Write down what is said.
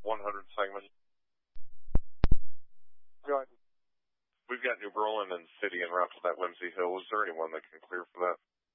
100 segment. Go ahead. We've got New Berlin and City en route to that Whimsy Hill. Is there anyone that can clear for that?